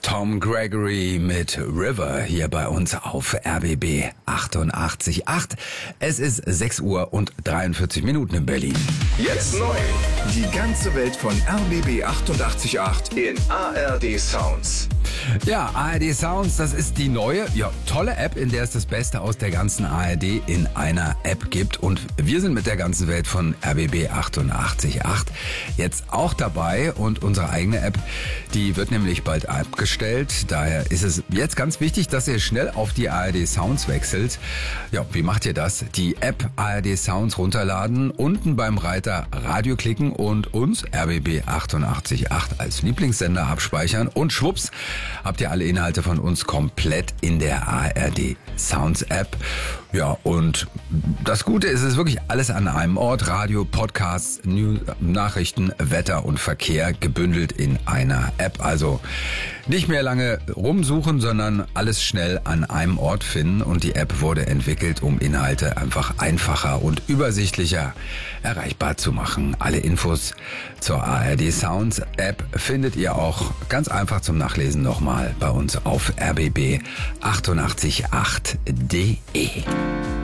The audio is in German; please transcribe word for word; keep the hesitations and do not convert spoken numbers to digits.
Tom Gregory mit River hier bei uns auf R B B achtundachtzig Komma acht. Es ist sechs Uhr und dreiundvierzig Minuten in Berlin. Jetzt neu. Die ganze Welt von R B B achtundachtzig Komma acht in A R D Sounds. Ja, A R D Sounds, das ist die neue, ja, tolle App, in der es das Beste aus der ganzen A R D in einer App gibt. Und wir sind mit der ganzen Welt von R B B achtundachtzig Komma acht jetzt auch dabei. Und unsere eigene App, die wird nämlich bald abgestellt. Daher ist es jetzt ganz wichtig, dass ihr schnell auf die A R D Sounds wechselt. Ja, wie macht ihr das? Die App A R D Sounds runterladen, unten beim Reiter Radio klicken und uns R B B achtundachtzig Komma acht als Lieblingssender abspeichern. Und schwupps, habt ihr alle Inhalte von uns komplett in der A R D Sounds App. Ja, und das Gute ist, es ist wirklich alles an einem Ort. Radio, Podcasts, News, Nachrichten, Wetter und Verkehr gebündelt in einer App. Also nicht mehr lange rumsuchen, sondern alles schnell an einem Ort finden. Und die App wurde entwickelt, um Inhalte einfach einfacher und übersichtlicher erreichbar zu machen. Alle Infos zur A R D Sounds App findet ihr auch ganz einfach zum Nachlesen nochmal bei uns auf R B B achtundachtzig Komma acht punkt de.